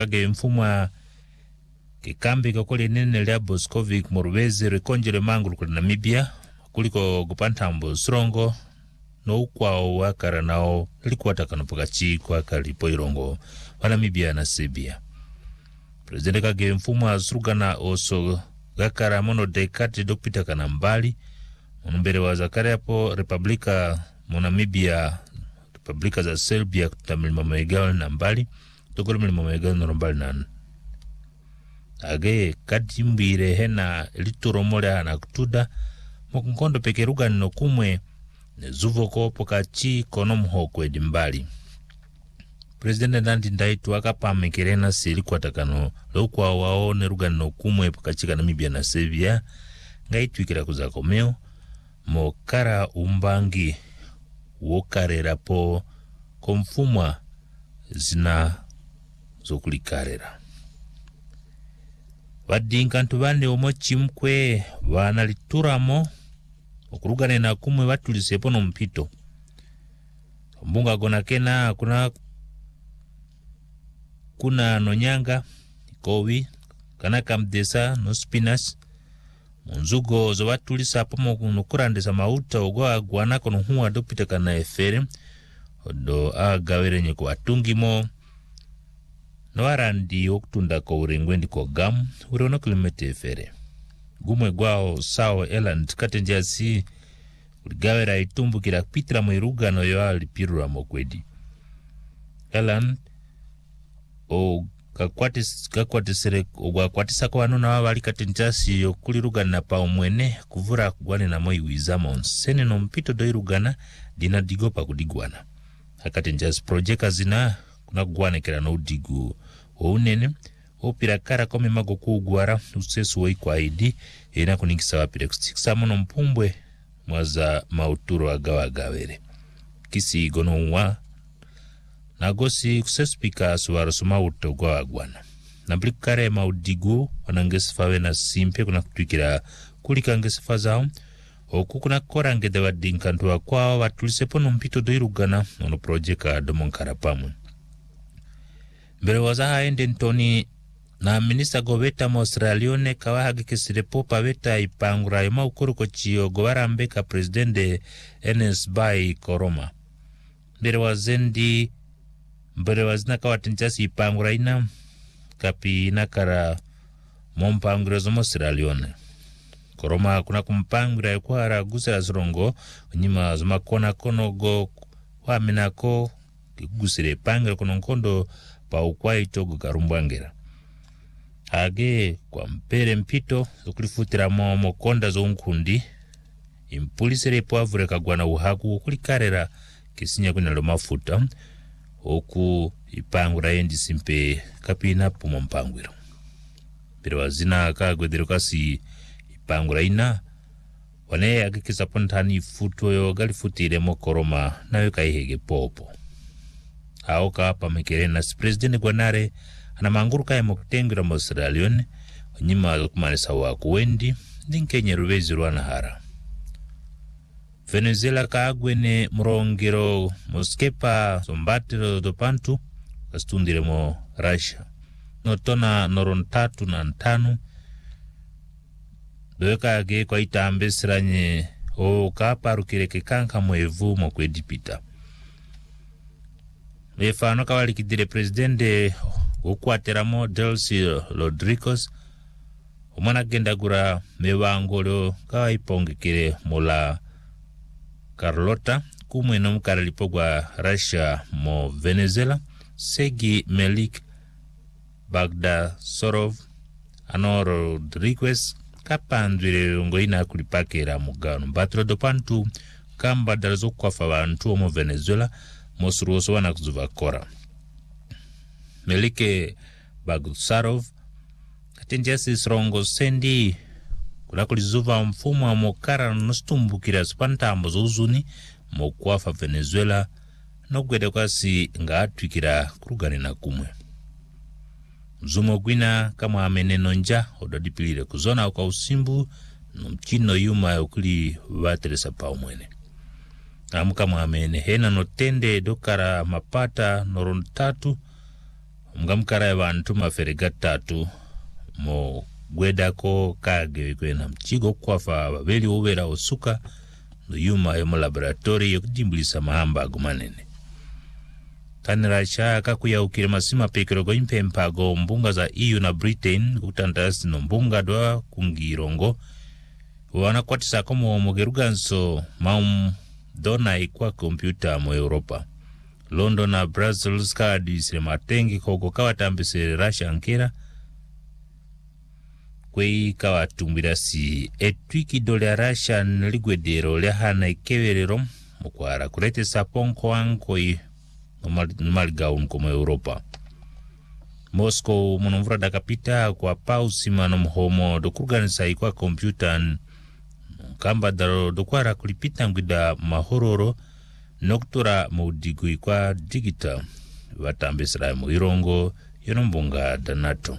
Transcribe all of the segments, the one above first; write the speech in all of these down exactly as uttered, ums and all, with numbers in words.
kage mfumwa kikambi kakole nene lya Boskovic Morvezi rekonjele mangulu kuli Namibia kuliko gupantambo srongo no ukwao wakara nao likuwa takano pakachi kwa kalipo irongo wa Namibia na Serbia. Presidente kage mfumwa surugana oso gakara mono dekati dokpita kanambali mbele wa Zakaria po Republika Monamibia Republika za Serbia kutamilima maegal na mbali tokolo milima maegal norombali na age kati mbire hena lituro mole hana kutuda mokunkondo pekeruga nino kumwe nezuvo kopo kachi kono mhoko edimbali. Presidente Nandi Ndaitu wakapa mekerena sili kwa takano lokwa wao neruga nino kumwe pakachika Namibia na Serbia ngaitu ikira kuzako meo mokara umbangi wokarera po komfumwa zina zokulikarera. Wadinkantu bane omochi mkwe wanalituramo okurugane na kumwe watulisepo no mpito. Mbunga gona kena kuna kuna nonyanga kowi kana kamdesa no spinas munzugo zo watulisa pomo kunukurandesa mauta ogwa gwana kono huwa dopita kana efere odo agawere nye kwa tungimo no arandi okutunda ko urengwendi ko gam urono kilometer efere gumwe gwao sao eland katenjasi urigawera itumbukira pitira mwiruga no yo alipirura mokwedi eland o kakwatis kakwatisere ogwa kwatisa kwa nuna wali katenjasi yokuliruga na pa omwene kuvura kugwane na moi wizama onsene no mpito do irugana dina digopa kudigwana akatenjasi projeka zina kuna gwane kera no digu o unene o pirakara kome mago kugwara usesu woi kwa idi ina kunikisa wapire kustikisa mono mpumbwe mwaza mauturo agawa agawere kisi gono uwa nagosi kusespika suwaro sumauto gwa agwana nablikare maudigu wanangesifawe na simpe kuna kutuikira kulika ngesifa zao oku kuna kora ngede wadinkantu wa kwao watulisepo no mpito doirugana ono projeka domonkara pamwe. Mbele wazaha ende ntoni na minista goveta mo Sierra Leone kawahagi kisirepo paveta ipangura ima ukuru kochiyo govara mbeka presidente Ernest Bai Koroma. Mbele wazendi mbele wazina kawatinchasi ipangura ina kapi inakara mompangura zomo Sierra Leone. Koroma kuna kumpangura kwa haragusa ya zirongo njima zoma kona kono go wa minako kigusire pangira kono nkondo pa ukwai togo karumbangera. Hage kwa mpere mpito zokulifutira mo mokonda zo nkundi impulisere poavure kagwana uhaku kulikarera kisinya kuna lo mafuta oku ipangura endi simpe kapina pumo mpangwiro. Pero wazina kagwedero kasi ipangura ina wane agikisa pontani futo yo galifutire mo Koroma nayo kaihege popo. Haoka hapa mekerena si presidente Gwanare ana manguru kaya mokutengira mo Sierra Leone nyima kumanisa wa kuwendi dinkenye ruvezi rwana hara. Venezuela kaagwene murongero moskepa sombatiro do pantu kastundire mo Russia notona norontatu na ntanu doeka age kwa itambe siranye o kaparukire kekanka mwevu mokwedipita. Lefano kawali kidire presidente ukwateramo Delcy Rodriguez umana genda gura mewangolo kawa ipongekire mola Carlota kumwe no mkaralipo gwa Russia mo Venezuela Segi Melik Bagdasorov ano Rodriguez kapandwire ngoina kulipakira mugano batro do pantu kamba dalazo kwafa bantu mo Venezuela mosuruoso wana kuzuva kora. Melike Bagdasorov katenjasi srongo sendi kuna kulizuva mfumu wa mokara nustumbukira spantambo zuzuni mokwafa Venezuela no gwede kwasi nga atwikira kurugane na kumwe. Mzumo gwina kama ameneno nja ododipilire kuzona kwa usimbu mchino yuma ukuli wateresa pa umwene. Amuka mwamene hena no tende dokara mapata norontatu Mgamkara ya bantu mafere gatatu mo gwedako kage kwena mchigo kwafa babeli ubera osuka no yuma yo laboratory yo kujimbulisa mahamba agumanene. Kanirasha kakuya ukire masima pekero go impempa go mbunga za E U na Britain kutandasi no mbunga doa kungirongo wana kwatisa komo mogeruganso maum dona ikwa kompyuta mo Europa. London na Brussels kadi sire matengi kogo kawatambise Russia nkera kwei kawatumbira si etwiki dole ya Russia niligwedero lehana ikeverero mkwara kurete saponko ankoi maligaun komo Europa. Moscow monumvura dakapita kwa pausi mano mhomo dokurganisa ikwa kompyuta kamba daro dokwara kulipita ngwida mahororo noktora maudigu ikwa digital watambisira mu irongo yonombunga danato.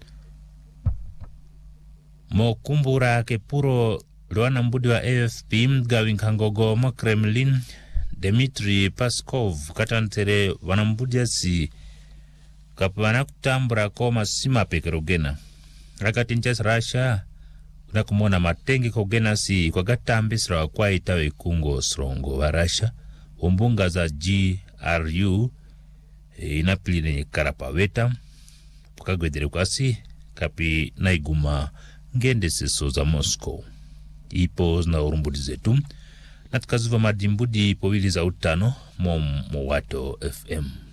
Mo kumbura ke puro luana mbudi wa A F P gawinkangogo mo Kremlin Dmitry Peskov katantere wanambudia si kapana kutambura koma sima pekerogena rakati nchas Russia kuna kumona matengi kogena si kwa gatambisra kwa itawe kungo srongo wa Russia umbunga za G R U e, inapili nenye karapaweta pukagwedere kwa si kapi naiguma ngende seso za Moscow ipo na urumbudi zetu na tukazuva madimbudi powili za utano mo mwato F M.